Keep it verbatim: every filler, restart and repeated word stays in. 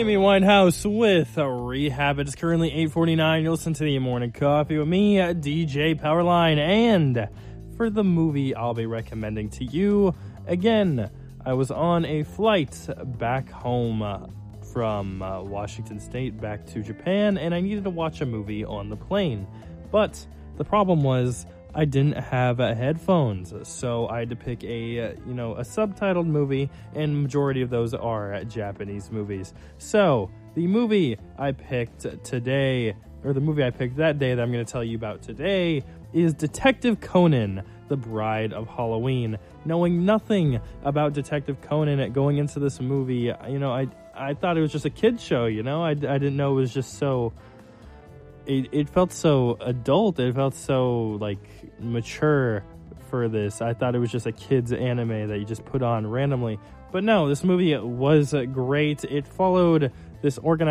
Amy Winehouse with a Rehab. It's currently eight forty-nine. You'll listen to the Morning Coffee with me, D J Powerline. And for the movie I'll be recommending to you, again, I was on a flight back home from uh, Washington State back to Japan, and I needed to watch a movie on the plane. But the problem was I didn't have uh, headphones, so I had to pick a, uh, you know, a subtitled movie, and majority of those are uh, Japanese movies. So the movie I picked today, or the movie I picked that day that I'm going to tell you about today, is Detective Conan, The Bride of Halloween. Knowing nothing about Detective Conan going into this movie, you know, I I thought it was just a kid's show, you know? I, I didn't know it was just so... It, it felt so adult. It felt so, like, mature for this. I thought it was just a kid's anime that you just put on randomly. But no, this movie was great. It followed this organized